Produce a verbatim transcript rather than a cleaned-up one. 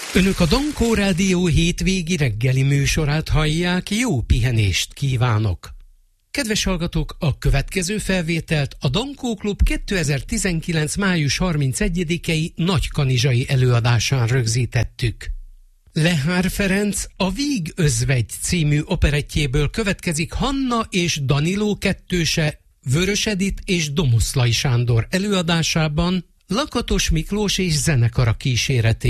Önök a Dankó Rádió hétvégi reggeli műsorát hallják, jó pihenést kívánok! Kedves hallgatók, a következő felvételt a Dankó Klub kétezer-tizenkilenc. május harmincegyedikei nagykanizsai előadásán rögzítettük. Lehár Ferenc a Víg özvegy című operettjéből következik Hanna és Daniló kettőse, Vörös Edit és Domuszlai Sándor előadásában Lakatos Miklós és zenekara kíséretében.